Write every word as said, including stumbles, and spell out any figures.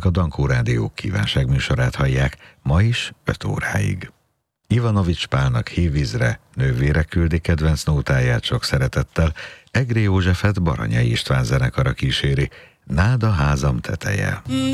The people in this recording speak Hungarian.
Önök a Dankó Rádió kívánságműsorát hallják, ma is öt óráig. Ivanovics Pálnak Hívízre nővére küldi kedvenc nótáját sok szeretettel, Egri Józsefet Baranyai István zenekara kíséri, Nád a házam teteje.